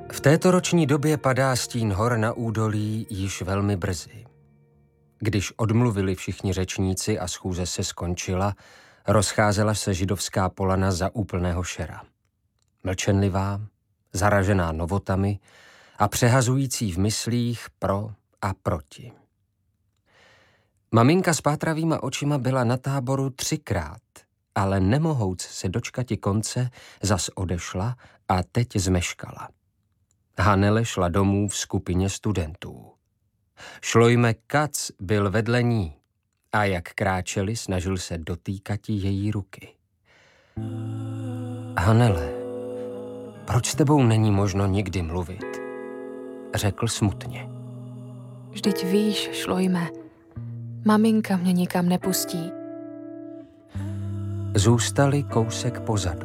V této roční době padá stín hor na údolí již velmi brzy. Když odmluvili všichni řečníci a schůze se skončila, rozcházela se židovská polana za úplného šera. Mlčenlivá, zaražená novotami a přehazující v myslích pro a proti. Maminka s pátravýma očima byla na táboru 3krát, ale nemohouc se dočkati konce, zas odešla a teď zmeškala. Hanele šla domů v skupině studentů. Šlojme Kac byl vedle ní a jak kráčeli, snažil se dotýkati její ruky. Hanele, proč s tebou není možno nikdy mluvit? Řekl smutně. Vždyť víš, Šlojme, maminka mě nikam nepustí. Zůstali kousek pozadu.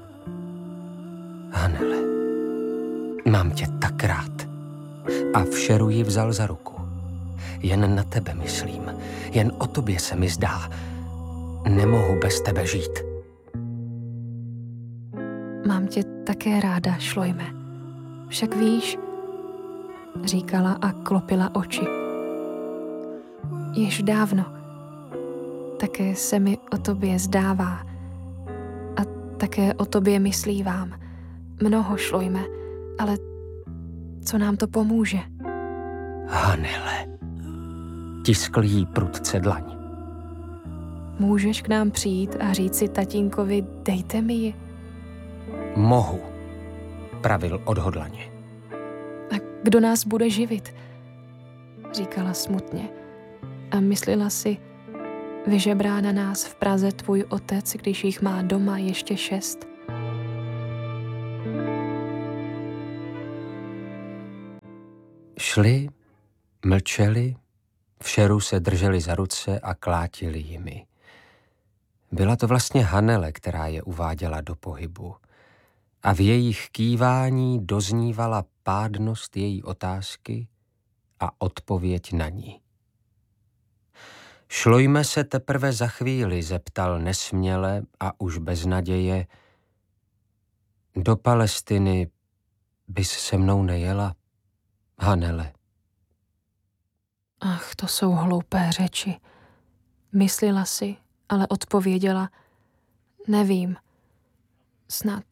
Hanele, mám tě tak rád. A v šeru ji vzal za ruku. Jen na tebe myslím, jen o tobě se mi zdá. Nemohu bez tebe žít. Mám tě také ráda, Šlojme. Však víš, říkala a klopila oči. Již dávno. Také se mi o tobě zdává. A také o tobě myslívám. Mnoho, Šlojme, ale co nám to pomůže? Hanele, tiskl jí prudce dlaň. Můžeš k nám přijít a říct si tatínkovi, dejte mi ji? Mohu, pravil odhodlaně. A kdo nás bude živit? Říkala smutně. A myslela si, vyžebrá na nás v Praze tvůj otec, když jich má doma ještě 6. Šli, mlčeli, v šeru se drželi za ruce a klátili jimi. Byla to vlastně Hanele, která je uváděla do pohybu. A v jejich kývání doznívala pádnost její otázky a odpověď na ní. Šlojme se teprve za chvíli, zeptal nesměle a už bez naděje. Do Palestiny bys se mnou nejela, Hanele? Ach, to jsou hloupé řeči. Myslela si, ale odpověděla, nevím, snad.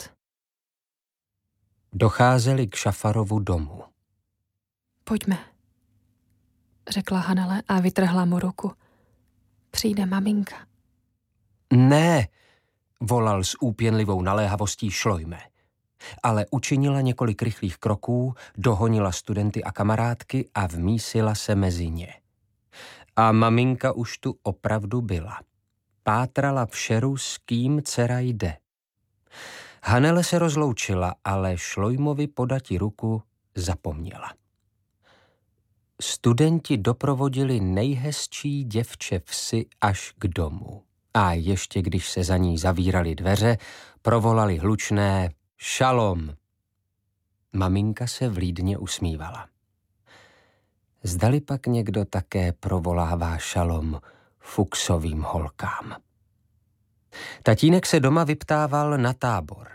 Docházeli k Šafarovu domu. Pojďme, řekla Hanele a vytrhla mu ruku. Přijde maminka. Ne, volal s úpěnlivou naléhavostí Šlojme. Ale učinila několik rychlých kroků, dohonila studenty a kamarádky a vmísila se mezi ně. A maminka už tu opravdu byla. Pátrala v šeru, s kým dcera jde. Hanele se rozloučila, ale Šlojmovi podati ruku zapomněla. Studenti doprovodili nejhezčí děvče vsi až k domu. A ještě když se za ní zavíraly dveře, provolali hlučné šalom. Maminka se vlídně usmívala. Zdali pak někdo také provolává šalom Fuchsovým holkám. Tatínek se doma vyptával na tábor.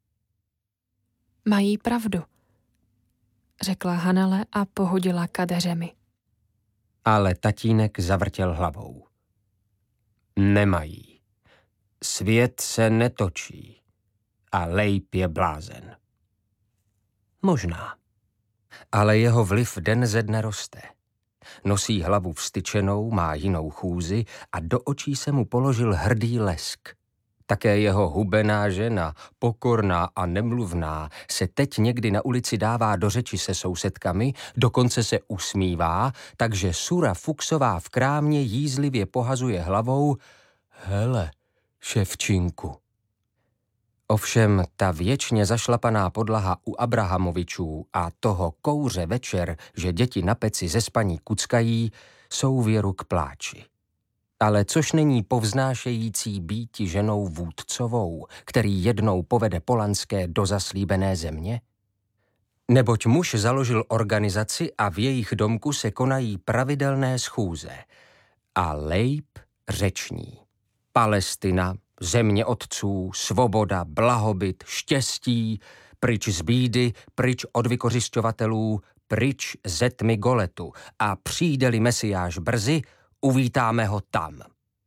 Mají pravdu, řekla Hanele a pohodila kadeřemi. Ale tatínek zavrtěl hlavou. Nemají. Svět se netočí a Lejp je blázen. Možná. Ale jeho vliv den ze dne roste. Nosí hlavu vztyčenou, má jinou chůzi a do očí se mu položil hrdý lesk. Také jeho hubená žena, pokorná a nemluvná, se teď někdy na ulici dává do řeči se sousedkami, dokonce se usmívá, takže Sura Fuchsová v krámě jízlivě pohazuje hlavou. Hele, ševčinku. Ovšem ta věčně zašlapaná podlaha u Abrahamovičů a toho kouře večer, že děti na peci ze spaní kuckají, jsou věru k pláči. Ale což není povznášející býti ženou vůdcovou, který jednou povede Polanské do zaslíbené země? Neboť muž založil organizaci a v jejich domku se konají pravidelné schůze. A Lejp řeční. Palestina, země otců, svoboda, blahobyt, štěstí, pryč z bídy, pryč od vykořisťovatelů, pryč ze tmy Goletu a přijde-li Mesiáš brzy, uvítáme ho tam.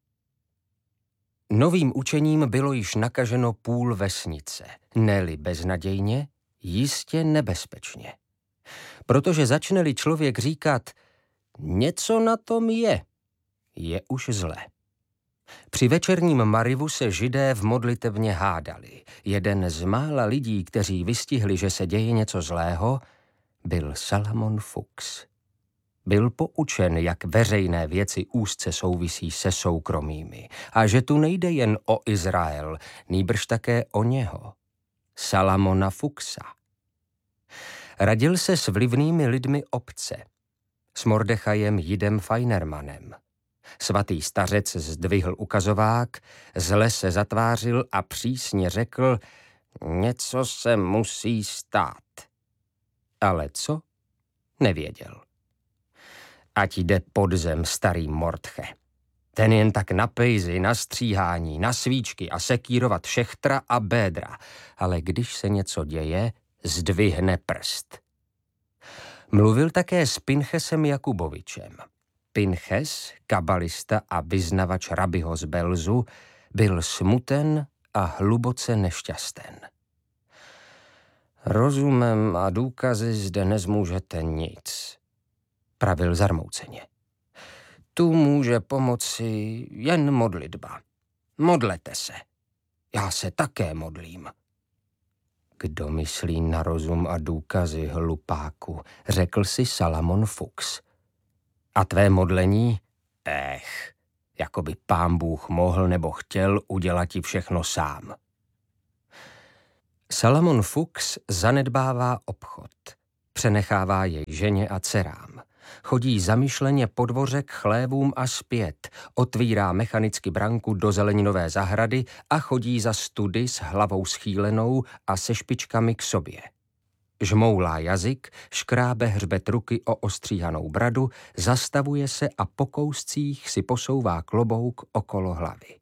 Novým učením bylo již nakaženo půl vesnice, ne-li beznadějně, jistě nebezpečně. Protože začne-li člověk říkat, něco na tom je už zlé. Při večerním marivu se Židé v modlitevně hádali. Jeden z mála lidí, kteří vystihli, že se děje něco zlého, byl Salamon Fuchs. Byl poučen, jak veřejné věci úzce souvisí se soukromými a že tu nejde jen o Izrael, nýbrž také o něho, Salamona Fuchsa. Radil se s vlivnými lidmi obce, s Mordechajem Jidem Feinermanem. Svatý stařec zdvihl ukazovák, zle se zatvářil a přísně řekl, něco se musí stát. Ale co? Nevěděl. Ať jde pod zem starý Mordche. Ten jen tak na pejzy, na stříhání, na svíčky a sekírovat šechtra a bédra, ale když se něco děje, zdvihne prst. Mluvil také s Pinchesem Jakubovičem. Pinches, kabalista a vyznavač rabiho z Belzu, byl smuten a hluboce nešťasten. Rozumem a důkazy zde nezmůžete nic, pravil zarmouceně. Tu může pomoci jen modlitba. Modlete se. Já se také modlím. Kdo myslí na rozum a důkazy, hlupáku, řekl si Salamon Fuchs. A tvé modlení? Jako by Pán Bůh mohl nebo chtěl udělat ti všechno sám. Salamon Fuchs zanedbává obchod. Přenechává jej ženě a dcerám. Chodí zamyšleně po dvoře k chlévům a zpět, otvírá mechanicky branku do zeleninové zahrady a chodí za study s hlavou schýlenou a se špičkami k sobě. Žmoulá jazyk, škrábe hřbet ruky o ostříhanou bradu, zastavuje se a po kouscích si posouvá klobouk okolo hlavy.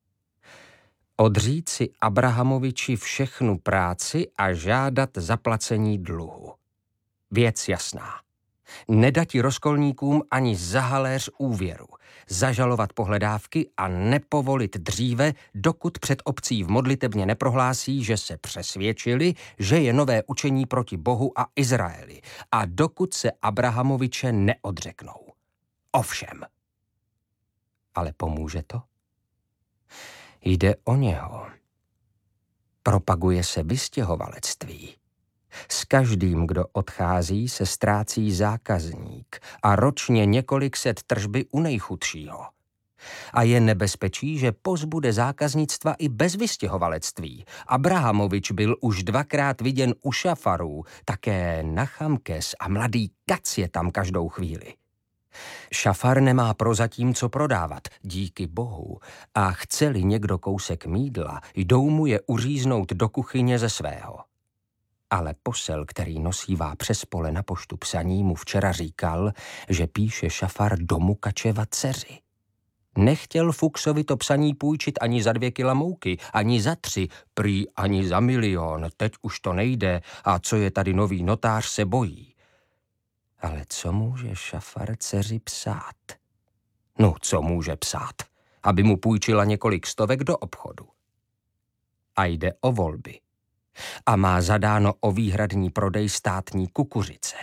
Odřít si Abrahamoviči všechnu práci a žádat zaplacení dluhu. Věc jasná. Nedati rozkolníkům ani za haléř úvěru, zažalovat pohledávky a nepovolit dříve, dokud před obcí v modlitevně neprohlásí, že se přesvědčili, že je nové učení proti Bohu a Izraeli a dokud se Abrahamoviče neodřeknou. Ovšem. Ale pomůže to? Jde o něho. Propaguje se vystěhovalectví. S každým, kdo odchází, se ztrácí zákazník a ročně několik set tržby u nejchudšího. A je nebezpečí, že pozbude zákaznictva i bez vystěhovalectví. Abrahamovič byl už 2krát viděn u Šafarů, také na Chamkes a mladý Kac je tam každou chvíli. Šafar nemá prozatím co prodávat, díky Bohu, a chce-li někdo kousek mýdla, jdou mu je uříznout do kuchyně ze svého. Ale posel, který nosívá přes pole na poštu psaní, mu včera říkal, že píše Šafar do Mukačeva dceři. Nechtěl Fuchsovi to psaní půjčit ani za 2 kila mouky, ani za 3, prý ani za 1 000 000, teď už to nejde a co je tady nový notář se bojí. Ale co může Šafar dceři psát? No, co může psát? Aby mu půjčila několik stovek do obchodu. A jde o volby. A má zadáno o výhradní prodej státní kukuřice.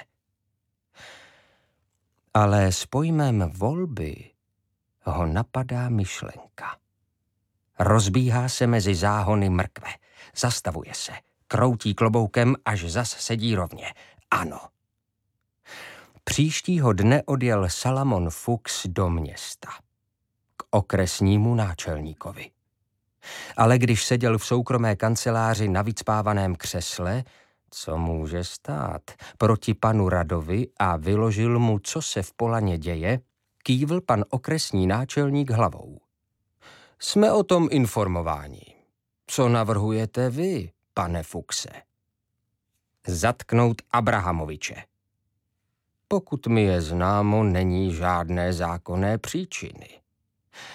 Ale s pojmem volby ho napadá myšlenka. Rozbíhá se mezi záhony mrkve, zastavuje se, kroutí kloboukem, až zas sedí rovně. Ano. Příštího dne odjel Salamon Fuchs do města. K okresnímu náčelníkovi. Ale když seděl v soukromé kanceláři na vycpávaném křesle, co může stát, proti panu Radovi a vyložil mu, co se v Polaně děje, kývl pan okresní náčelník hlavou. Jsme o tom informováni. Co navrhujete vy, pane Fuchse? Zatknout Abrahamoviče. Pokud mi je známo, není žádné zákonné příčiny.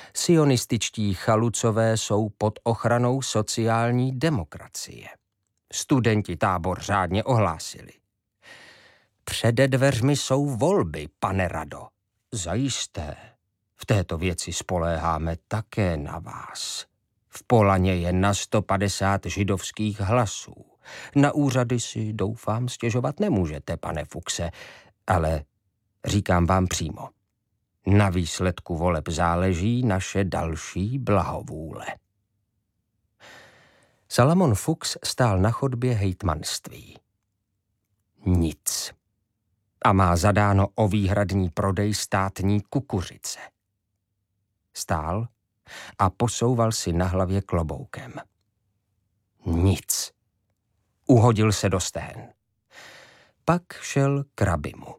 Sionističtí chalucové jsou pod ochranou sociální demokracie. Studenti tábor řádně ohlásili. Před dveřmi jsou volby, pane Rado. Zajisté. V této věci spoléháme také na vás. V Polaně je na 150 židovských hlasů. Na úřady si, doufám, stěžovat nemůžete, pane Fuchse, ale říkám vám přímo. Na výsledku voleb záleží naše další blahovůle. Salamon Fuchs stál na chodbě hejtmanství. Nic. A má zadáno o výhradní prodej státní kukuřice. Stál a posouval si na hlavě kloboukem. Nic. Uhodil se do stehen. Pak šel k rabimu.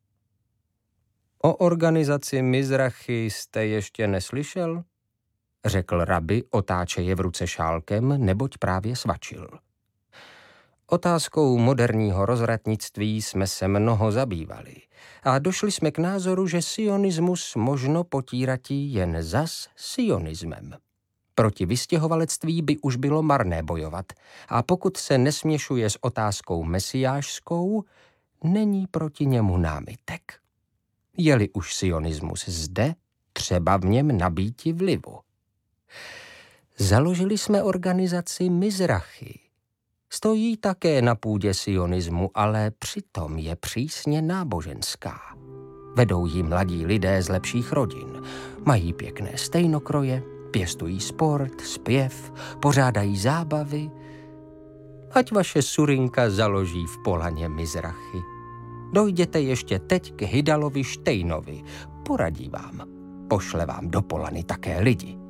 O organizaci Mizrachi jste ještě neslyšel? Řekl rabi, otáčeje v ruce šálkem, neboť právě svačil. Otázkou moderního rozvratnictví jsme se mnoho zabývali a došli jsme k názoru, že sionismus možno potíratí jen zas sionismem. Proti vystěhovalectví by už bylo marné bojovat a pokud se nesměšuje s otázkou mesiášskou, není proti němu námitek. Je-li už sionismus zde, třeba v něm nabýti vlivu. Založili jsme organizaci Mizrachi. Stojí také na půdě sionismu, ale přitom je přísně náboženská. Vedou ji mladí lidé z lepších rodin. Mají pěkné stejnokroje, pěstují sport, zpěv, pořádají zábavy. Ať vaše Surinka založí v Polaně Mizrachi. Dojděte ještě teď k Hidalovi Štejnovi. Poradí vám. Pošle vám do Polany také lidi.